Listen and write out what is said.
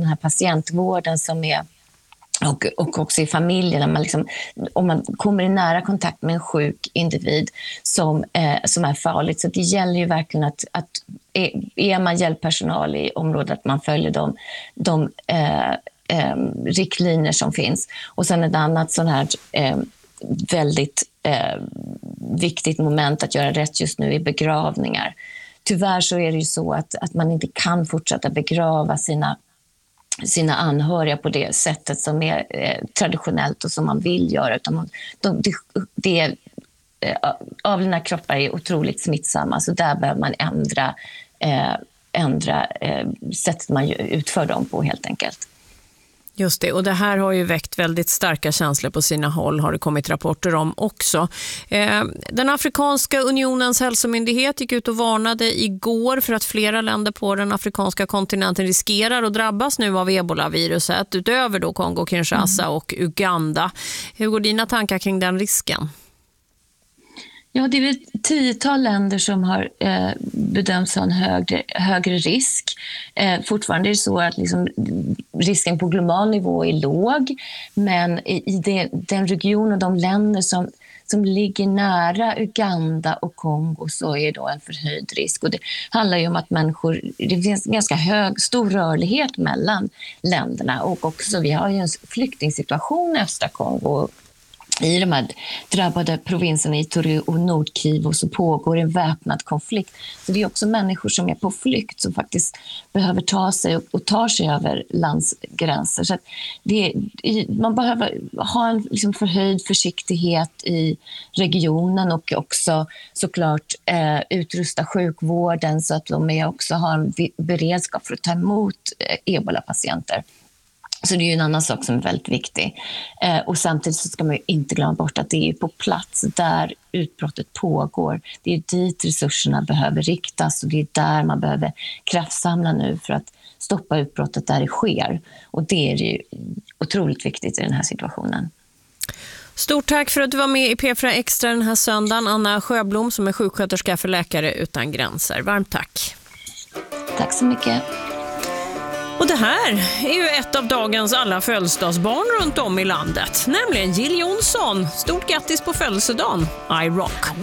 den här patientvården som är och också i familjen, när man liksom, om man kommer i nära kontakt med en sjuk individ som är farligt. Så det gäller ju verkligen att är man hjälppersonal i området, att man följer de riktlinjer som finns. Och sen ett annat sån här väldigt viktigt moment att göra rätt just nu i begravningar. Tyvärr så är det ju så att man inte kan fortsätta begrava sina anhöriga på det sättet som är traditionellt och som man vill göra. Utan avlidna kroppar är otroligt smittsamma, så där behöver man ändra sättet man utför dem på helt enkelt. Just det, och det här har ju väckt väldigt starka känslor på sina håll, har det kommit rapporter om också. Den Afrikanska unionens hälsomyndighet gick ut och varnade igår för att flera länder på den afrikanska kontinenten riskerar att drabbas nu av ebola-viruset, utöver då Kongo, Kinshasa och Uganda. Hur går dina tankar kring den risken? Ja, det är väl 10-tal länder som har bedömts ha en högre risk. Fortfarande är det så att liksom, risken på global nivå är låg, men i den region och de länder som ligger nära Uganda och Kongo så är då en förhöjd risk. Och det handlar ju om att det finns ganska stor rörlighet mellan länderna, och också vi har ju en flyktingsituation i östra Kongo. I de här drabbade provinserna i Ituri och Nordkivu så pågår en väpnad konflikt. Så det är också människor som är på flykt som faktiskt behöver ta sig och tar sig över landsgränser. Så att man behöver ha en liksom förhöjd försiktighet i regionen, och också såklart utrusta sjukvården så att de också har en beredskap för att ta emot ebola-patienter. Så det är ju en annan sak som är väldigt viktig. Och samtidigt så ska man ju inte glömma bort att det är på plats där utbrottet pågår. Det är dit resurserna behöver riktas, och det är där man behöver kraftsamla nu för att stoppa utbrottet där det sker. Och det är ju otroligt viktigt i den här situationen. Stort tack för att du var med i P4 Extra den här söndagen, Anna Sjöblom som är sjuksköterska för Läkare utan gränser. Varmt tack. Tack så mycket. Och det här är ju ett av dagens alla födelsedagsbarn runt om i landet, nämligen Jill Johnson. Stort grattis på födelsedagen, I Rock.